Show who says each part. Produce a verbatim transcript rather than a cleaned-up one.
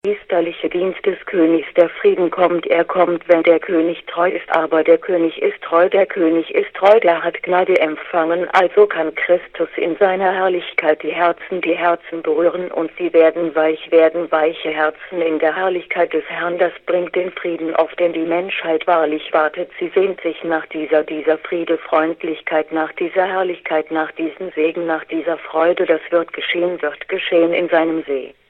Speaker 1: priesterliche Dienst des Königs. Der Frieden kommt, er kommt, wenn der König treu ist, aber der König ist treu, der König ist treu, der hat Gnade empfangen, also kann Christus in seiner Herrlichkeit die Herzen, die Herzen berühren und sie werden weich werden, weiche Herzen in der Herrlichkeit des Herrn, das bringt den Frieden, auf den die Menschheit wahrlich wartet. Sie sehnt sich nach dieser, dieser Friede, Freundlichkeit, nach dieser Herrlichkeit, nach diesem Segen, nach dieser Freude, das wird geschehen, wird geschehen in seinem See.